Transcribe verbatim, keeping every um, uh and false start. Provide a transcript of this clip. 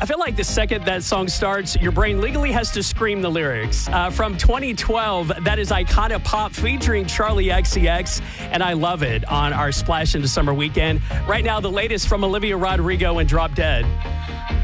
I feel like the second that song starts, your brain legally has to scream the lyrics. Uh, from twenty twelve, that is Icona Pop featuring Charlie X C X, and I love it on our Splash into Summer weekend. Right now, the latest from Olivia Rodrigo and Drop Dead.